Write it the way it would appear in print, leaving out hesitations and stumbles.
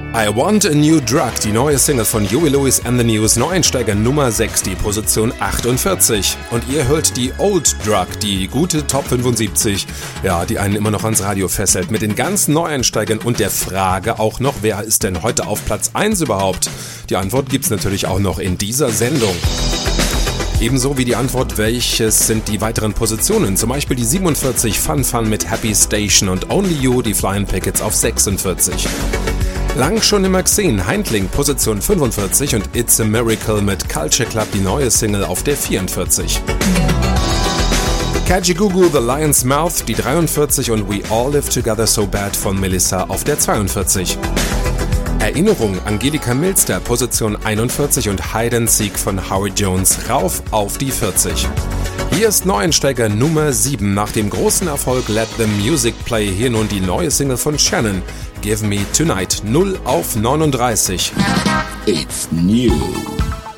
I Want a New Drug, die neue Single von Huey Lewis and the News, Neueinsteiger Nummer 6, die Position 48. Und ihr hört die Old Drug, die gute Top 75, ja, die einen immer noch ans Radio fesselt, mit den ganzen Neueinsteigern und der Frage auch noch, wer ist denn heute auf Platz 1 überhaupt? Die Antwort gibt's natürlich auch noch in dieser Sendung. Ebenso wie die Antwort, welches sind die weiteren Positionen, zum Beispiel die 47 Fun Fun mit Happy Station und Only You, die Flying Pickets auf 46. Lang schon immer gesehen, Heindling Position 45 und It's a Miracle mit Culture Club, die neue Single auf der 44. Kajagoogoo, The Lion's Mouth, die 43 und We All Live Together So Bad von Melissa auf der 42. Erinnerung, Angelika Milster, Position 41 und Hide and Seek von Howie Jones rauf auf die 40. Hier ist Neueinsteiger Nummer 7. Nach dem großen Erfolg Let the Music Play hier nun die neue Single von Shannon, Give Me Tonight, 0 auf 39. It's new.